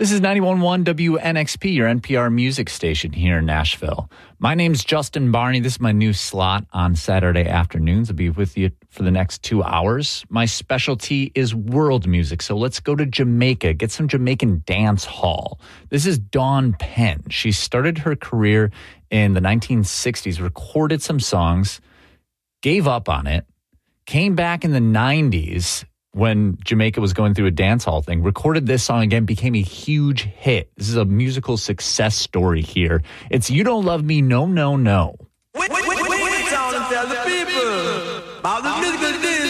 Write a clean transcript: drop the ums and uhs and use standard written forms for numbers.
This is 91.1 WNXP, your NPR music station here in Nashville. My name's Justin Barney. This is my new slot on Saturday afternoons. I'll be with you for the next 2 hours. My specialty is world music, so let's go to Jamaica, get some Jamaican dance hall. This is Dawn Penn. She started her career in the 1960s, recorded some songs, gave up on it, came back in the 90s when Jamaica was going through a dance hall thing, recorded this song again, became a huge hit. This is a musical success story here. It's You Don't Love Me, No, No, No. We tell the people about the musical